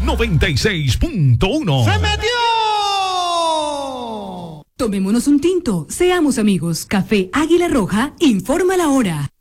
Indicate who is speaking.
Speaker 1: 96.1.
Speaker 2: ¡Se metió!
Speaker 3: Tomémonos un tinto, seamos amigos. Café Águila Roja informa la hora.